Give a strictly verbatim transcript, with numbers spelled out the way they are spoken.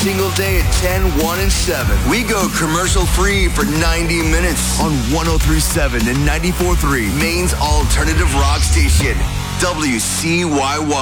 single day at ten, one, and seven. We go commercial-free for ninety minutes on one oh three point seven and ninety-four point three, Maine's alternative rock station, W C Y Y.